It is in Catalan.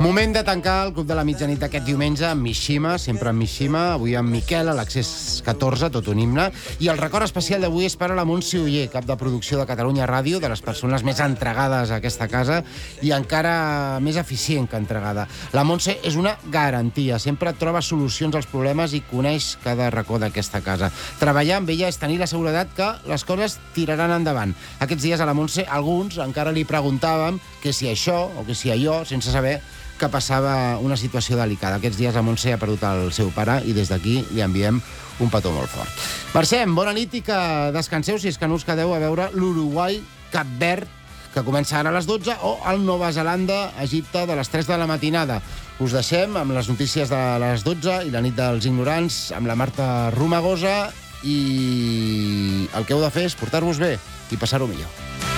Moment de tancar el Club de la Mitjanit d'aquest diumenge amb Mishima, sempre amb Mishima, avui amb Miquel, a l'Accés 14, tot un himne, i el record especial d'avui és per a la Montse Oller, cap de producció de Catalunya Ràdio, de les persones més entregades a aquesta casa i encara més eficient que entregada. La Montse és una garantia, sempre troba solucions als problemes i coneix cada racó d'aquesta casa. Treballar amb ella és tenir la seguretat que les coses tiraran endavant. Aquests dies a la Montse, alguns encara li preguntàvem que si això o que si allò, sense saber que passava una situació delicada. Aquests dies la Montse ha perdut el seu pare i des d'aquí li enviem un petó molt fort. Marxem, bona nit i que descanseu si és que no us quedeu a veure l'Uruguai-Cap Verd, que comença ara a les 12, o el Nova Zelanda-Egipte de les 3 de la matinada. Us deixem amb les notícies de les 12 i la nit dels ignorants amb la Marta Romagosa i el que heu de fer és portar-vos bé i passar-ho millor.